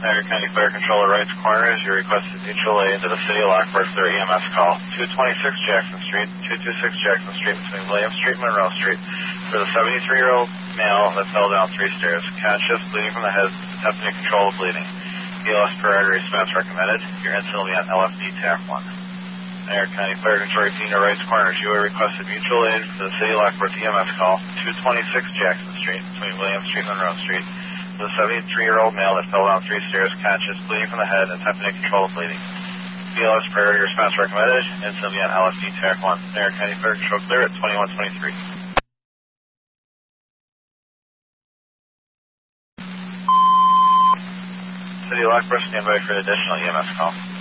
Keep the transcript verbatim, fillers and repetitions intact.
Niagara County Fire Controller Wrights Corners, you requested mutual aid to the City of Lockport for their E M S call. two twenty-six Jackson Street, two twenty-six Jackson Street between William Street and Monroe Street for the seventy-three-year-old male that fell down three stairs, conscious, bleeding from the head, attempting to control the bleeding. B L S per artery stents recommended. Your incident will be on L F D TAC one. Niagara County Fire Controller Dina Wrights Corners, you are requested mutual aid for the City of Lockport E M S call. two twenty-six Jackson Street between William Street and Monroe Street for the seventy-three-year-old male that fell down three stairs, conscious, bleeding from the head, and attempting to control the bleeding. B L S priority response recommended. Incident will be on L F D TAC one. Niagara County Fire Control clear at twenty-one twenty-three. City of Lockport, stand by for an additional E M S call.